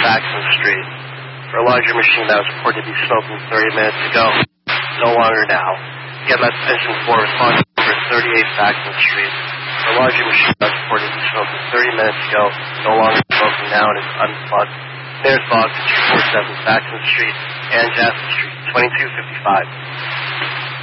Saxon Street. For a larger machine that was reported to be smoking 30 minutes ago, no longer now. EMS Mission 4 responded for 38 Saxon Street. For a larger machine that was reported to be smoking 30 minutes ago, no longer smoking now and is unplugged. There's Bog to 247 Saxon Street and Jasper Street, 2255.